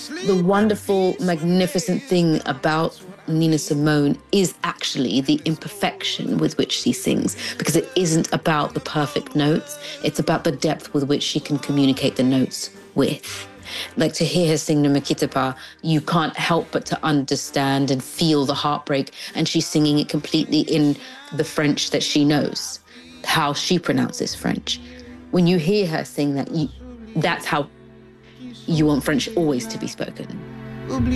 The wonderful, magnificent thing about Nina Simone is actually the imperfection with which she sings, because it isn't about the perfect notes. It's about the depth with which she can communicate the notes with. Like, to hear her sing Ne me quitte pas, you can't help but to understand and feel the heartbreak. And she's singing it completely in the French that she knows, how she pronounces French. When you hear her sing that, that's how you want French always to be spoken.